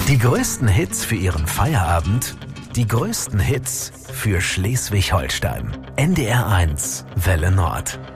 Die größten Hits für Ihren Feierabend, die größten Hits für Schleswig-Holstein. NDR 1 Welle Nord.